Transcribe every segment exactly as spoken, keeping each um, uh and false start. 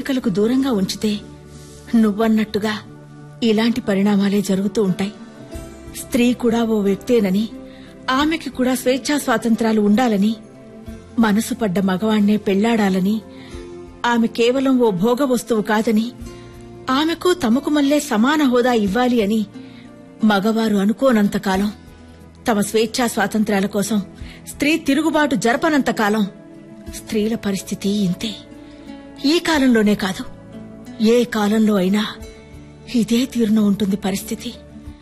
కోరికలకు దూరంగా ఉంచితే నువ్వన్నట్టుగా ఇలాంటి పరిణామాలే జరుగుతూ ఉంటాయి. స్త్రీ కూడా ఓ వ్యక్తేనని, ఆమెకి కూడా స్వేచ్ఛా స్వాతంత్రాలు ఉండాలని, మనసు పడ్డ మగవాణ్ణే పెళ్లాడాలని, ఆమె కేవలం ఓ భోగ వస్తువు కాదని, ఆమెకు తమకు మల్లే సమాన హోదా ఇవ్వాలి అని మగవారు అనుకోనంతకాలం, తమ స్వేచ్ఛా స్వాతంత్ర్యాల కోసం స్త్రీ తిరుగుబాటు జరపనంతకాలం స్త్రీల పరిస్థితి ఇంతే. ఈ కాలంలోనే కాదు, ఏ కాలంలో అయినా ఇదే తీరున ఉంటుంది పరిస్థితి.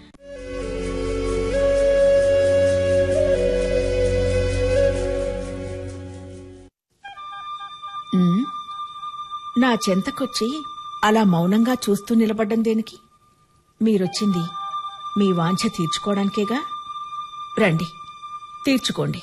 నా చెంతకొచ్చి అలా మౌనంగా చూస్తూ నిలబడ్డం దేనికి? మీరొచ్చింది మీ వాంఛ తీర్చుకోవడానికేగా. రండి, తీర్చుకోండి.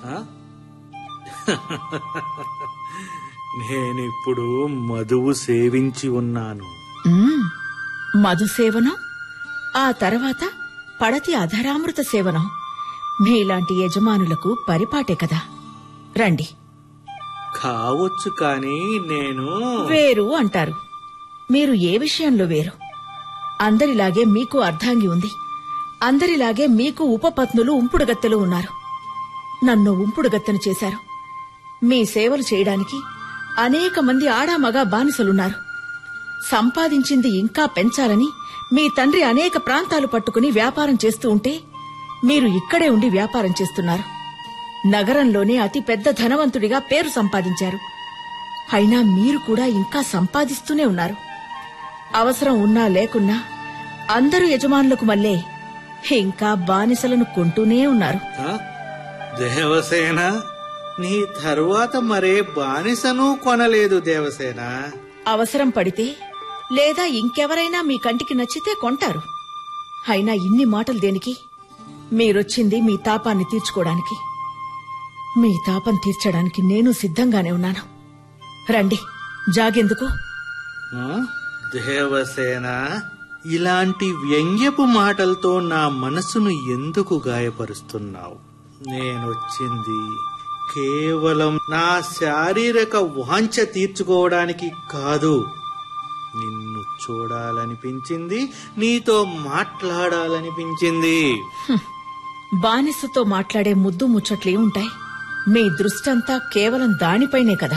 నేనిప్పుడు మధువు సేవించి ఉన్నాను. మధు సేవనం, ఆ తర్వాత పడతి అధరామృత సేవనం మీలాంటి యజమానులకు పరిపాటే కదా. రండి. కావచ్చు, కానీ నేను వేరు అంటారు. మీరు ఏ విషయంలో వేరు? అందరిలాగే మీకు అర్ధాంగి ఉంది, అందరిలాగే మీకు ఉపపత్నులు ఉంపుడుగత్తెలు ఉన్నారు. నన్ను ఉంపుడుగత్తెను చేశారు. మీ సేవలు చేయడానికి అనేక మంది ఆడామగా బానిసలున్నారు. సంపాదించింది ఇంకా పెంచాలని మీ తండ్రి అనేక ప్రాంతాలు పట్టుకుని వ్యాపారం చేస్తూ ఉంటే మీరు ఇక్కడే ఉండి వ్యాపారం చేస్తున్నారు. నగరంలోనే అతి పెద్ద ధనవంతుడిగా పేరు సంపాదించారు. అయినా మీరు కూడా ఇంకా సంపాదిస్తూనే ఉన్నారు. అవసరం ఉన్నా లేకున్నా అందరూ యజమానులకు మళ్ళే ఇంకా బానిసలను కొంటూనే ఉన్నారు. దేవసేన, నీ తరువాత మరే బానిసను కొనలేదు దేవసేన. అవసరం పడితే లేదా ఇంకెవరైనా మీ కంటికి నచ్చితే కొంటారు. అయినా ఇన్ని మాటలు దేనికి? మీరొచ్చింది మీ తాపాన్ని తీర్చుకోవడానికి. మీ తాపం తీర్చడానికి నేను సిద్ధంగానే ఉన్నాను. రండి, జాగెందుకు? దేవసేన, ఇలాంటి వ్యంగ్యపు మాటలతో నా మనసును ఎందుకు గాయపరుస్తున్నావు? నేనొచ్చింది కేవలం నా శారీరక వాంఛ తీర్చుకోవడానికి కాదు. నిన్ను చూడాలనిపించింది, నీతో మాట్లాడాలనిపించింది. బానిసతో మాట్లాడే ముద్దు ముచ్చట్లే ఉంటాయి. మీ దృష్టంతా కేవలం దానిపైనే కదా.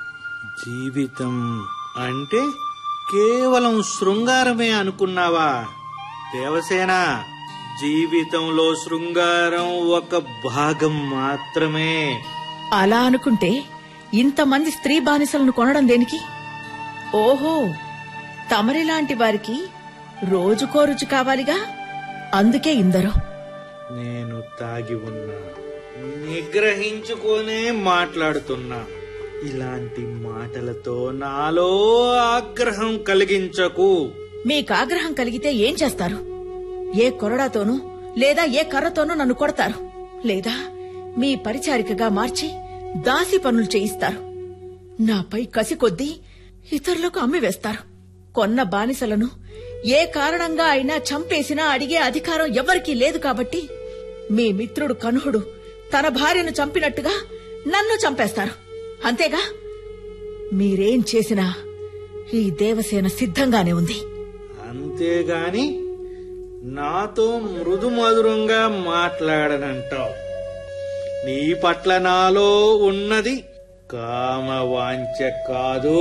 జీవితం అంటే కేవలం శృంగారమే అనుకున్నావా దేవసేన? జీవితంలో శృంగారం ఒక భాగం మాత్రమే. అలా అనుకుంటే ఇంతమంది స్త్రీ బానిసలను కొనడం దేనికి? ఓహో, తమరిలాంటి వారికి రోజుకో రుచి కావాలిగా, అందుకే ఇందరో. నేను తాగి ఉన్నా, నిగ్రహించుకోనే మాట్లాడుతున్నా. ఇలాంటి మాటలతో నాలో ఆగ్రహం కలిగించకు. మీకాగ్రహం కలిగితే ఏం చేస్తారు? ఏ కొరడాతోనూ లేదా ఏ కర్రతోనూ నన్ను కొడతారు, లేదా మీ పరిచారికగా మార్చి దాసి పనులు చేయిస్తారు. నాపై కసి కొద్దీ ఇతరులకు అమ్మివేస్తారు. కొన్న బానిసలను ఏ కారణంగా అయినా చంపేసినా అడిగే అధికారం ఎవరికీ లేదు. కాబట్టి మీ మిత్రుడు కనుహుడు తన భార్యను చంపినట్టుగా నన్ను చంపేస్తారు. అంతేగా? మీరేం చేసినా ఈ దేవసేన సిద్ధంగానే ఉంది. అంతేగాని నాతో మృదు మధురంగా మాట్లాడనంటావు. నీ పట్ల నాలో ఉన్నది కామవాంఛ కాదు,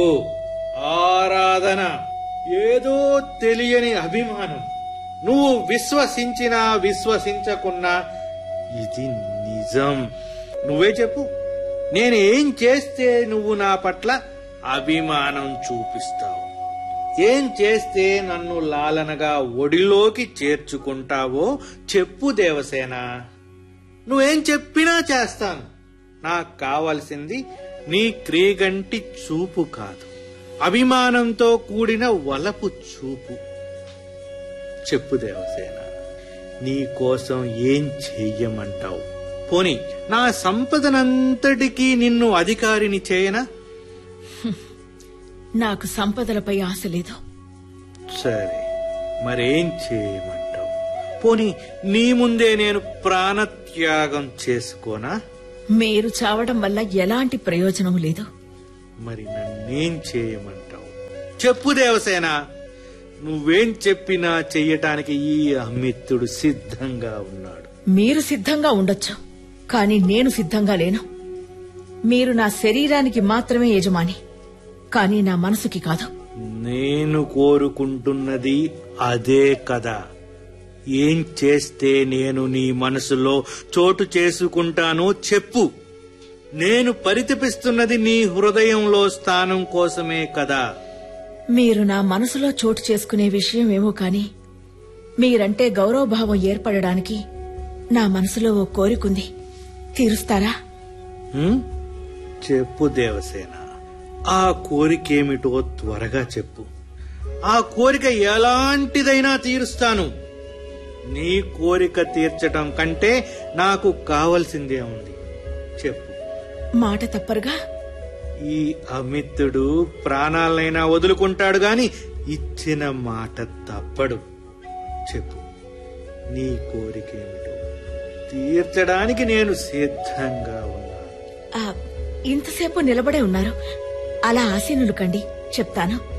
ఆరాధన, ఏదో తెలియని అభిమానం. నువ్వు విశ్వసించినా విశ్వసించకున్నా ఇది నిజం. నువ్వే చెప్పు, నేనేం చేస్తే నువ్వు నా పట్ల అభిమానం చూపిస్తావు? ఏం చేస్తే నన్ను లాలనగా ఒడిలోకి చేర్చుకుంటావో చెప్పు దేవసేన. నువ్వేం చెప్పినా చేస్తాను. నాకు కావలసింది నీ క్రీగంటి చూపు కాదు, అభిమానంతో కూడిన వలపు చూపు. చెప్పు దేవసేన, నీ కోసం ఏం చెయ్యమంటావు? పోనీ నా సంపదనంతటికీ నిన్ను అధికారిని చేయనా? నాకు సంపదలపై ఆశ లేదు. సరే, మరేం చేయమంటావు? పోనీ నీ ముందే నేను ప్రాణత్యాగం చేసుకోనా? మీరు చావడం వల్ల ఎలాంటి ప్రయోజనం లేదు. మరి నన్నేం చేయమంటావు? చెప్పు దేవసేన, నువ్వేం చెప్పినా చెయ్యటానికి ఈ అమిత్రుడు సిద్ధంగా ఉన్నాడు. మీరు సిద్ధంగా ఉండొచ్చు, కాని నేను సిద్ధంగా లేను. మీరు నా శరీరానికి మాత్రమే యజమాని, కాని నా మనసుకి కాదు. నేను కోరుకుంటున్నది అదే కదా. ఏం చేస్తే నేను నీ మనసులో చోటు చేసుకుంటానో చెప్పు. నేను పరితపిస్తున్నది నీ హృదయంలో స్థానం కోసమే కదా. మీరు నా మనసులో చోటు చేసుకునే విషయం ఏమో కాని మీరంటే గౌరవభావం ఏర్పడడానికి నా మనసులో ఓ కోరికుంది. తీరుస్తారా? హ్మ్? చెప్పు దేవసేన, ఆ కోరికేమిటో త్వరగా చెప్పు. ఆ కోరిక ఎలాంటిదైనా తీరుస్తాను. నీ కోరిక తీర్చటం కంటే నాకు కావలసిందే ఉంది. చెప్పు. మాట తప్పరుగా? ఈ అమిత్రుడు ప్రాణాలనైనా వదులుకుంటాడు గాని ఇచ్చిన మాట తప్పడు. చెప్పు, నీ కోరికేమిటో తీర్చడానికి నేను సిద్ధంగా ఉన్నాను. ఆ, ఇంతసేపు నిలబడే ఉన్నారు, అలా ఆసీనులు కండి, చెప్తాను.